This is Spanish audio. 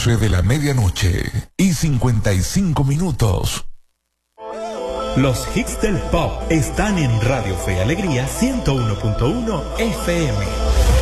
12 de la medianoche y 55 minutos. Los hits del pop están en Radio Fe y Alegría 101.1 FM.